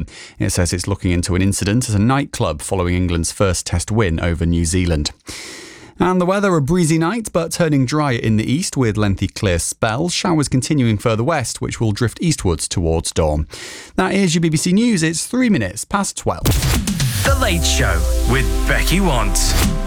It says it's looking into an incident at a nightclub following England's first Test win over New Zealand. And the weather, a breezy night, but turning drier in the east with lengthy clear spells. Showers continuing further west, which will drift eastwards towards dawn. That is your BBC News. It's 3 minutes past 12. The Late Show with Becky Want.